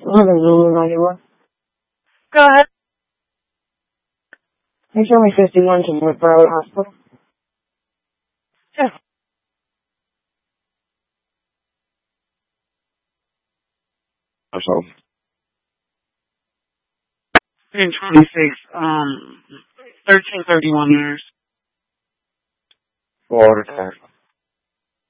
Zulu 91. Go ahead. Can you show me 51 to Broward Hospital? Yeah. That's all. 26, 1331 years. Water tank.